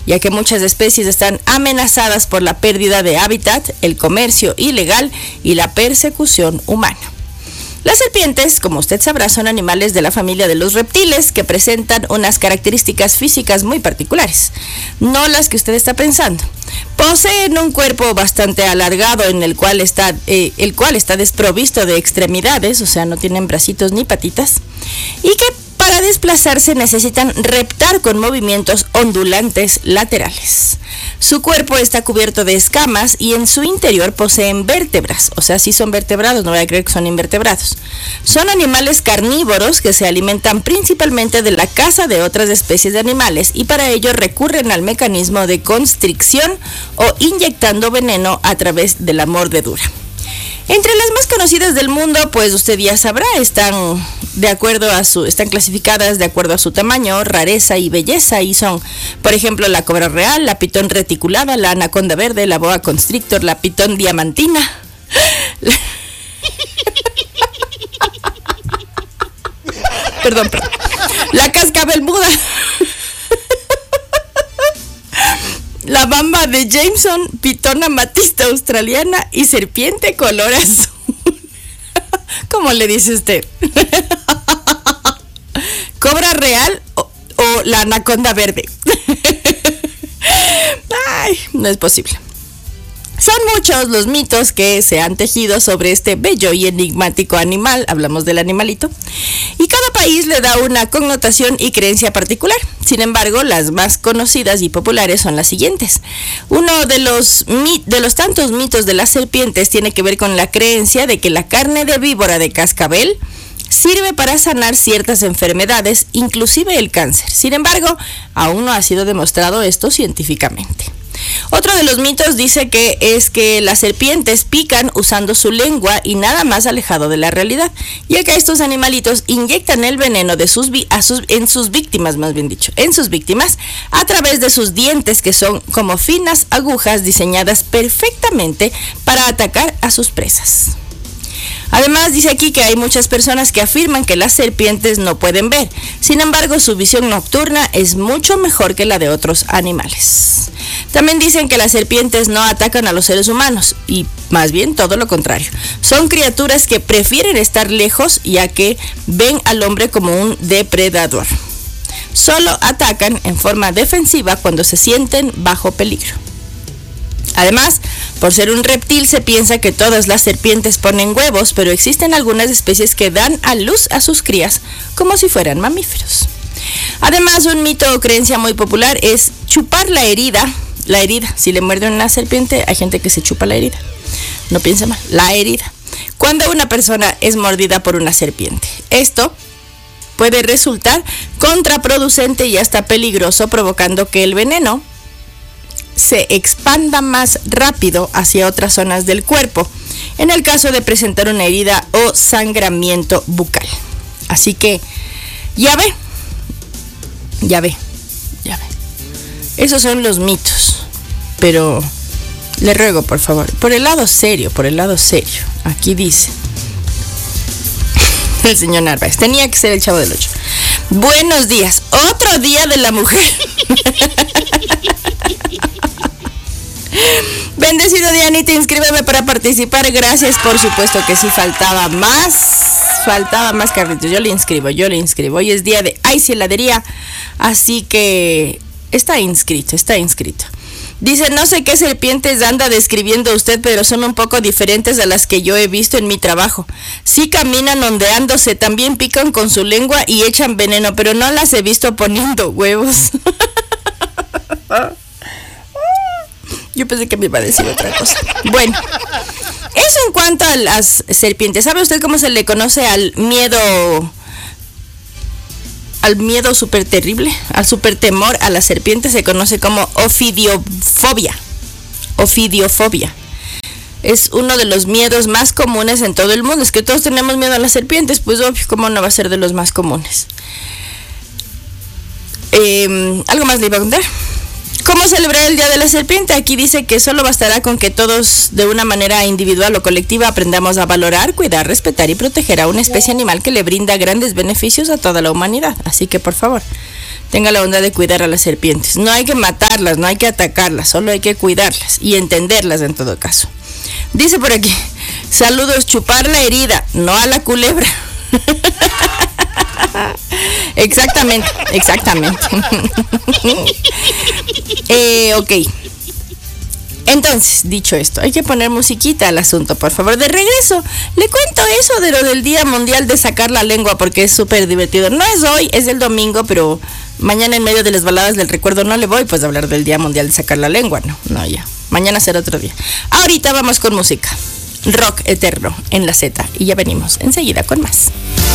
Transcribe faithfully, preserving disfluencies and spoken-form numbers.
ya que muchas especies están amenazadas por la pérdida de hábitat, el comercio ilegal y la persecución humana. Las serpientes, como usted sabrá, son animales de la familia de los reptiles que presentan unas características físicas muy particulares, no las que usted está pensando. Poseen un cuerpo bastante alargado en el cual está, eh, el cual está desprovisto de extremidades, o sea, no tienen bracitos ni patitas, y que para desplazarse necesitan reptar con movimientos ondulantes laterales. Su cuerpo está cubierto de escamas y en su interior poseen vértebras, o sea, sí son vertebrados, no voy a creer que son invertebrados. Son animales carnívoros que se alimentan principalmente de la caza de otras especies de animales y para ello recurren al mecanismo de constricción o inyectando veneno a través de la mordedura. Entre las más conocidas del mundo, pues usted ya sabrá, están de acuerdo a su, están clasificadas de acuerdo a su tamaño, rareza y belleza, y son, por ejemplo, la cobra real, la pitón reticulada, la anaconda verde, la boa constrictor, la pitón diamantina. perdón, perdón. La cascabel muda. La bamba de Jameson, pitón amatista australiana y serpiente color azul. ¿Cómo le dice usted? ¿Cobra real o, o la anaconda verde? Ay, no es posible. Son muchos los mitos que se han tejido sobre este bello y enigmático animal, hablamos del animalito, y cada país le da una connotación y creencia particular. Sin embargo, las más conocidas y populares son las siguientes. Uno de los, de los tantos mitos de las serpientes tiene que ver con la creencia de que la carne de víbora de cascabel sirve para sanar ciertas enfermedades, inclusive el cáncer. Sin embargo, aún no ha sido demostrado esto científicamente. Otro de los mitos dice que es que las serpientes pican usando su lengua y nada más alejado de la realidad, ya que estos animalitos inyectan el veneno de sus, a sus, en sus víctimas, más bien dicho, en sus víctimas, a través de sus dientes que son como finas agujas diseñadas perfectamente para atacar a sus presas. Además, dice aquí que hay muchas personas que afirman que las serpientes no pueden ver. Sin embargo, su visión nocturna es mucho mejor que la de otros animales. También dicen que las serpientes no atacan a los seres humanos, y más bien todo lo contrario. Son criaturas que prefieren estar lejos, ya que ven al hombre como un depredador. Solo atacan en forma defensiva cuando se sienten bajo peligro. Además, por ser un reptil se piensa que todas las serpientes ponen huevos, pero existen algunas especies que dan a luz a sus crías como si fueran mamíferos. Además, un mito o creencia muy popular es chupar la herida. La herida, si le muerde una serpiente, hay gente que se chupa la herida. No piense mal, la herida. Cuando una persona es mordida por una serpiente, esto puede resultar contraproducente y hasta peligroso, provocando que el veneno se expanda más rápido hacia otras zonas del cuerpo, en el caso de presentar una herida o sangramiento bucal. Así que, ya ve, ya ve, ya ve. Esos son los mitos, pero le ruego, por favor, por el lado serio, por el lado serio. Aquí dice el señor Narváez, tenía que ser el Chavo del Ocho. Buenos días, otro día de la mujer. Bendecido Dianita, inscríbeme para participar. Gracias, por supuesto que sí, faltaba más. Faltaba más, Carlitos. Yo le inscribo, yo le inscribo. Hoy es día de Ice Heladería, así que está inscrito, está inscrito. Dice, no sé qué serpientes anda describiendo usted, pero son un poco diferentes a las que yo he visto en mi trabajo. Sí caminan ondeándose, también pican con su lengua y echan veneno, pero no las he visto poniendo huevos. Yo pensé que me iba a decir otra cosa. Bueno, eso en cuanto a las serpientes. ¿Sabe usted cómo se le conoce al miedo, al miedo súper terrible, al súper temor a las serpientes? Se conoce como ofidiofobia. Ofidiofobia. Es uno de los miedos más comunes en todo el mundo. Es que todos tenemos miedo a las serpientes, pues obvio, ¿cómo no va a ser de los más comunes? Eh, ¿Algo más le iba a contar? ¿Cómo celebrar el Día de la Serpiente? Aquí dice que solo bastará con que todos, de una manera individual o colectiva, aprendamos a valorar, cuidar, respetar y proteger a una especie animal que le brinda grandes beneficios a toda la humanidad. Así que, por favor, tenga la bondad de cuidar a las serpientes. No hay que matarlas, no hay que atacarlas, solo hay que cuidarlas y entenderlas en todo caso. Dice por aquí, saludos, chupar la herida, no a la culebra. Exactamente, exactamente. eh, ok. Entonces, dicho esto, hay que poner musiquita al asunto, por favor. De regreso, le cuento eso de lo del Día Mundial de Sacar la Lengua, porque es súper divertido. No es hoy, es el domingo, pero mañana en medio de las baladas del recuerdo no le voy pues a hablar del Día Mundial de Sacar la Lengua. No, no, ya. Mañana será otro día. Ahorita vamos con música. Rock eterno en la Z. Y ya venimos enseguida con más.